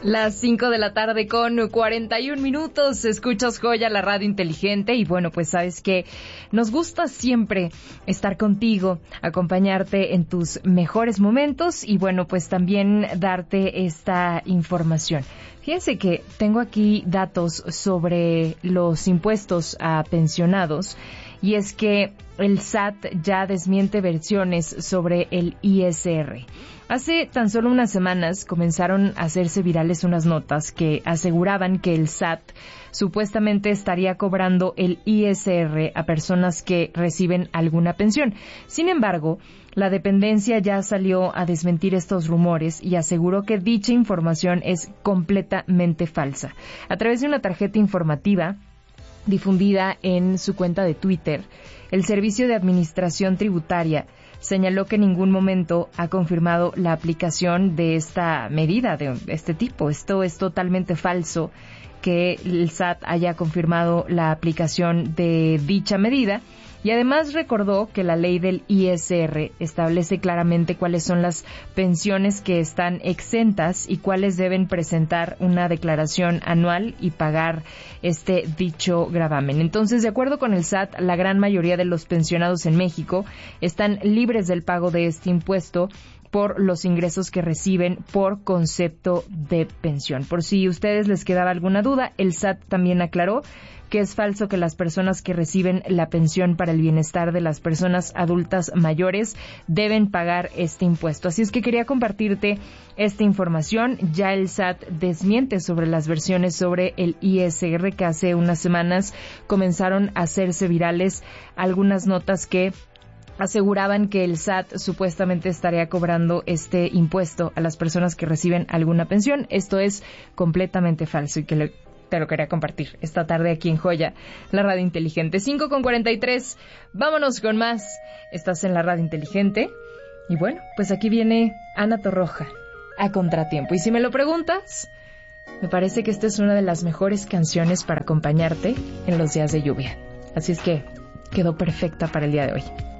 Las 5 de la tarde con 41 minutos, escuchas Joya, la radio inteligente, y bueno, pues sabes que nos gusta siempre estar contigo, acompañarte en tus mejores momentos y bueno, pues también darte esta información. Fíjense que tengo aquí datos sobre los impuestos a pensionados y es que el SAT ya desmiente versiones sobre el ISR. Hace tan solo unas semanas comenzaron a hacerse virales unas notas que aseguraban que el SAT supuestamente estaría cobrando el ISR a personas que reciben alguna pensión. Sin embargo, la dependencia ya salió a desmentir estos rumores y aseguró que dicha información es completamente falsa. A través de una tarjeta informativa difundida en su cuenta de Twitter, el Servicio de Administración Tributaria señaló que en ningún momento ha confirmado la aplicación de esta medida de este tipo. Esto es totalmente falso, que el SAT haya confirmado la aplicación de dicha medida. Y además recordó que la ley del ISR establece claramente cuáles son las pensiones que están exentas y cuáles deben presentar una declaración anual y pagar dicho gravamen. Entonces, de acuerdo con el SAT, la gran mayoría de los pensionados en México están libres del pago de este impuesto por los ingresos que reciben por concepto de pensión. Por si a ustedes les quedaba alguna duda, el SAT también aclaró que es falso que las personas que reciben la pensión para el bienestar de las personas adultas mayores deben pagar este impuesto. Así es que quería compartirte esta información. Ya el SAT desmiente sobre las versiones sobre el ISR que hace unas semanas comenzaron a hacerse virales algunas notas que aseguraban que el SAT supuestamente estaría cobrando este impuesto a las personas que reciben alguna pensión. Esto es completamente falso y que te lo quería compartir esta tarde aquí en Joya, la radio inteligente. 5:43, vámonos con más. Estás en la radio inteligente. Y bueno, pues aquí viene Ana Torroja, A Contratiempo. Y si me lo preguntas, me parece que esta es una de las mejores canciones para acompañarte en los días de lluvia. Así es que quedó perfecta para el día de hoy.